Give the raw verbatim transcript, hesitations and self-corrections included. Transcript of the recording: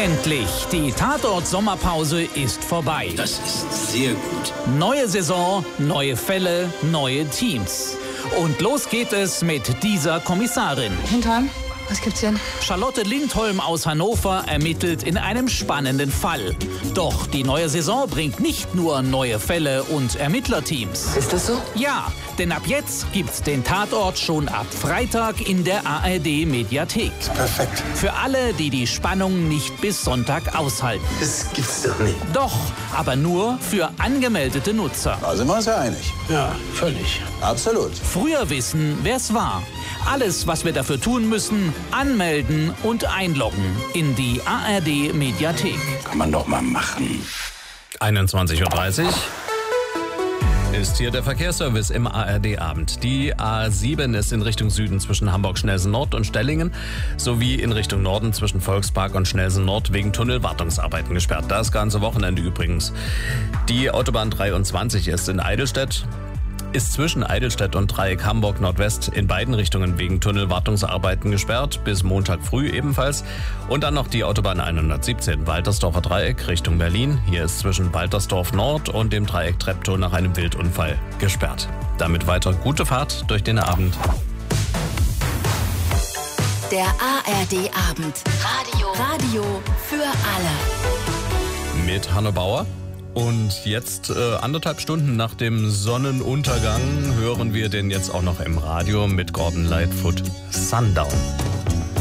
Endlich, die Tatort-Sommerpause ist vorbei. Das ist sehr gut. Neue Saison, neue Fälle, neue Teams. Und los geht es mit dieser Kommissarin. Hintern, was gibt's denn? Charlotte Lindholm aus Hannover ermittelt in einem spannenden Fall. Doch die neue Saison bringt nicht nur neue Fälle und Ermittlerteams. Ist das so? Ja, denn ab jetzt gibt's den Tatort schon ab Freitag in der A R D-Mediathek. Perfekt. Für alle, die die Spannung nicht bis Sonntag aushalten. Das gibt's doch nicht. Doch, aber nur für angemeldete Nutzer. Da sind wir uns ja einig. Ja, völlig. Absolut. Früher wissen, wer's war. Alles, was wir dafür tun müssen, anmelden und einloggen in die A R D-Mediathek. Kann man doch mal machen. einundzwanzig Uhr dreißig ist hier der Verkehrsservice im A R D-Abend. Die A sieben ist in Richtung Süden zwischen Hamburg-Schnelsen-Nord und Stellingen sowie in Richtung Norden zwischen Volkspark und Schnelsen-Nord wegen Tunnelwartungsarbeiten gesperrt. Das ganze Wochenende übrigens. Die Autobahn dreiundzwanzig ist in Eidelstedt. Ist zwischen Eidelstedt und Dreieck Hamburg Nordwest in beiden Richtungen wegen Tunnelwartungsarbeiten gesperrt, bis Montag früh ebenfalls. Und dann noch die Autobahn hundertsiebzehn Waltersdorfer Dreieck Richtung Berlin. Hier ist zwischen Waltersdorf Nord und dem Dreieck Treptow nach einem Wildunfall gesperrt. Damit weiter gute Fahrt durch den Abend. Der A R D-Abend. Radio. Radio für alle. Mit Hanno Bauer. Und jetzt, äh, anderthalb Stunden nach dem Sonnenuntergang, hören wir den jetzt auch noch im Radio mit Gordon Lightfoot. Sundown.